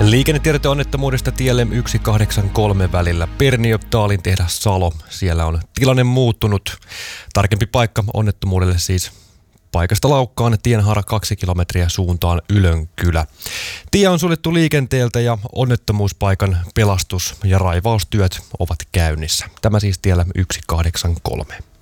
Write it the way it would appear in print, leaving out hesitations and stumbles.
Liikennetiedote onnettomuudesta tielle 183 välillä Perniö-Taalin tehdas Salo. Siellä on tilanne muuttunut. Tarkempi paikka onnettomuudelle siis paikasta Laukkaan tienhaara 2 kilometriä suuntaan Ylönkylä. Tie on suljettu liikenteeltä ja onnettomuuspaikan pelastus- ja raivaustyöt ovat käynnissä. Tämä siis tiellä 183.